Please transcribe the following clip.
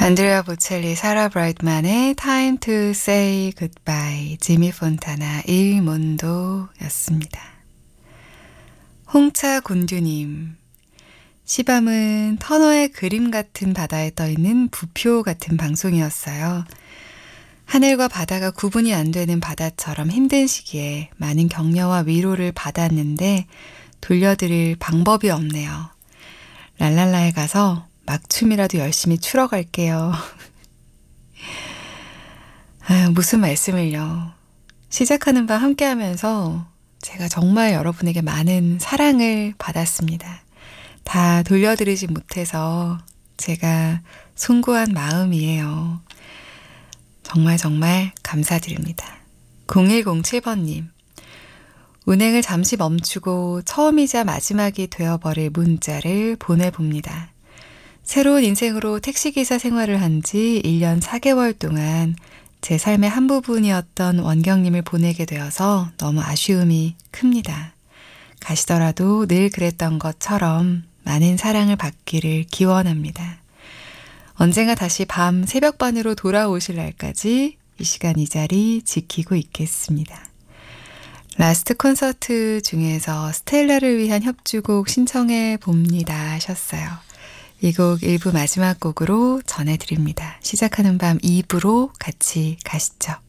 안드레아 보첼리, 사라 브라이트만의 Time to Say Goodbye, 지미 폰타나, 일몬도였습니다. 홍차 곤듀님, 시밤은 터너의 그림 같은 바다에 떠있는 부표 같은 방송이었어요. 하늘과 바다가 구분이 안 되는 바다처럼 힘든 시기에 많은 격려와 위로를 받았는데 돌려드릴 방법이 없네요. 랄랄라에 가서 막춤이라도 열심히 추러 갈게요. 무슨 말씀을요. 시작하는 밤 함께 하면서 제가 정말 여러분에게 많은 사랑을 받았습니다. 다 돌려드리지 못해서 제가 송구한 마음이에요. 정말 정말 감사드립니다. 0107번님, 운행을 잠시 멈추고 처음이자 마지막이 되어버릴 문자를 보내봅니다. 새로운 인생으로 택시기사 생활을 한 지 1년 4개월 동안 제 삶의 한 부분이었던 원경님을 보내게 되어서 너무 아쉬움이 큽니다. 가시더라도 늘 그랬던 것처럼 많은 사랑을 받기를 기원합니다. 언젠가 다시 밤 새벽반으로 돌아오실 날까지 이 시간 이 자리 지키고 있겠습니다. 라스트 콘서트 중에서 스텔라를 위한 협주곡 신청해 봅니다 하셨어요. 이 곡 1부 마지막 곡으로 전해드립니다. 시작하는 밤 2부로 같이 가시죠.